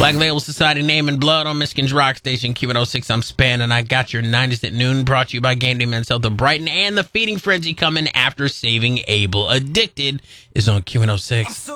Black Label Society, Name and Blood on Michigan's Rock Station, Q106. I'm Span, and I got your 90s at noon, brought to you by Game Day Men's Health of Brighton, and the Feeding Frenzy coming after Saving Abel. Addicted is on Q106.